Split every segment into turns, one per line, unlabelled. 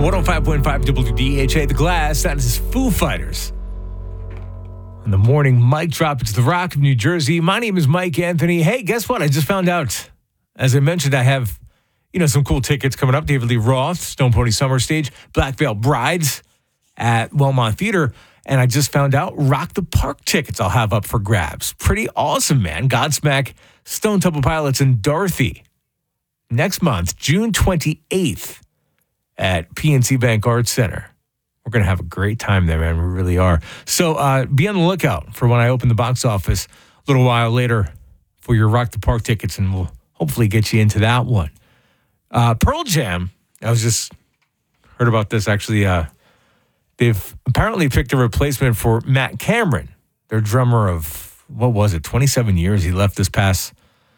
105.5 WDHA, The Glass. That is Foo Fighters. In the morning, mic drop. It's The Rock of New Jersey. My name is Mike Anthony. Hey, guess what? I just found out. As I mentioned, I have, some cool tickets coming up. David Lee Roth, Stone Pony Summer Stage, Black Veil Brides at Wellmont Theater. And I just found out Rock the Park tickets I'll have up for grabs. Pretty awesome, man. Godsmack, Stone Temple Pilots, and Dorothy. Next month, June 28th at PNC Bank Arts Center. We're going to have a great time there, man. We really are. So be on the lookout for when I open the box office a little while later for your Rock the Park tickets, and we'll hopefully get you into that one. Pearl Jam, I was just heard about this actually. They've apparently picked a replacement for Matt Cameron, their drummer of, 27 years. He left this past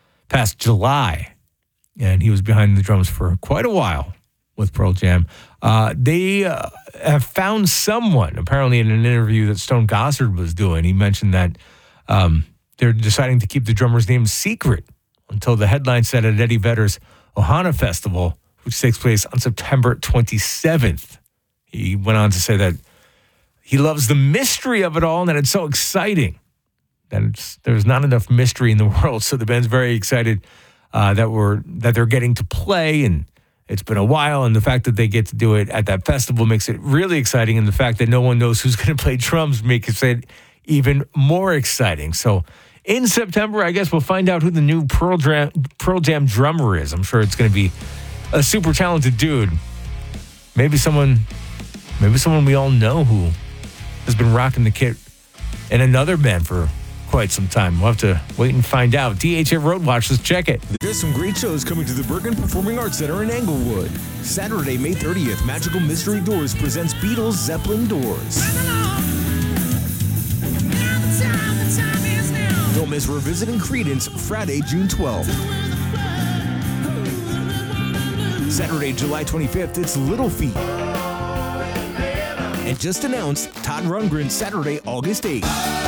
July, and he was behind the drums for quite a while with Pearl Jam. They have found someone, apparently in an interview that Stone Gossard was doing. He mentioned that they're deciding to keep the drummer's name secret until the headline set at Eddie Vedder's Ohana Festival, which takes place on September 27th. He went on to say that he loves the mystery of it all and that it's so exciting. There's not enough mystery in the world, so the band's very excited that they're getting to play, and it's been a while, and the fact that they get to do it at that festival makes it really exciting, and the fact that no one knows who's going to play drums makes it even more exciting. So in September, I guess we'll find out who the new Pearl Jam drummer is. I'm sure it's going to be a super talented dude. Maybe someone we all know who has been rocking the kit in another band for quite some time. We'll have to wait and find out. DHA Road Watch, let's check it.
There's some great shows coming to the Bergen Performing Arts Center in Englewood. Saturday, May 30th, Magical Mystery Doors presents Beatles Zeppelin Doors. Don't miss Revisiting Creedence, Friday, June 12th. Saturday, July 25th, it's Little Feat. And just announced, Todd Rundgren, Saturday, August 8th.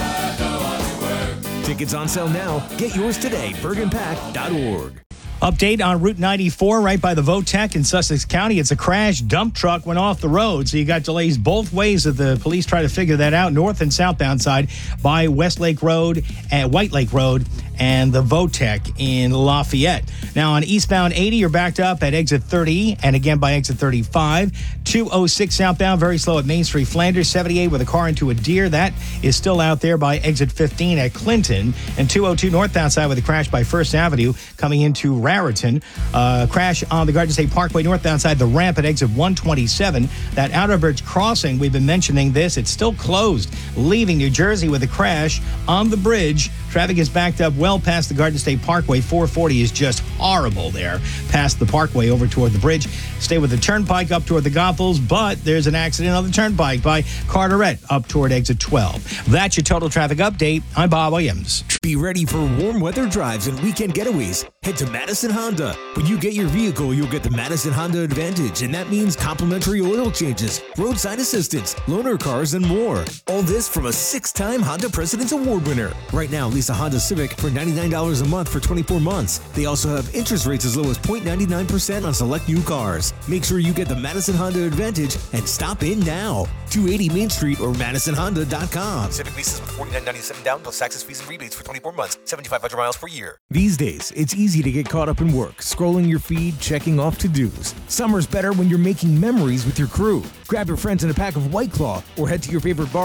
Tickets on sale now. Get yours today, bergenpack.org.
Update on Route 94 right by the Votech in Sussex County. It's a crash. Dump truck went off the road, so you got delays both ways as the police try to figure that out, north and southbound side by Westlake Road and White Lake Road and the Votech in Lafayette. Now on eastbound 80, you're backed up at exit 30 and again by exit 35. 206 southbound, very slow at Main Street, Flanders. 78 with a car into a deer. That is still out there by exit 15 at Clinton. And 202 northbound side with a crash by First Avenue coming into Raritan. Crash on the Garden State Parkway northbound side, the ramp at exit 127. That Outer Bridge crossing, we've been mentioning this. It's still closed. Leaving New Jersey with a crash on the bridge. Traffic is backed up well past the Garden State Parkway. 440 is just horrible there past the Parkway over toward the bridge. Stay with the Turnpike up toward the Goethals, but there's an accident on the Turnpike by Carteret up toward exit 12. That's your total traffic update. I'm Bob Williams.
Be ready for warm weather drives and weekend getaways. Head to Madison Honda. When you get your vehicle, you'll get the Madison Honda Advantage, and that means complimentary oil changes, roadside assistance, loaner cars, and more. All this from a 6-time Honda President's Award winner. Right now, lease a Honda Civic for $99 a month for 24 months. They also have interest rates as low as 0.99% on select new cars. Make sure you get the Madison Honda Advantage and stop in now. 280 Main Street or MadisonHonda.com.
Civic leases with $49.97 down plus taxes, fees, and rebates for 24 months, 7,500 miles per year.
These days, it's easy to get caught up in work, scrolling your feed, checking off to-dos. Summer's better when you're making memories with your crew. Grab your friends and a pack of White Claw or head to your favorite bar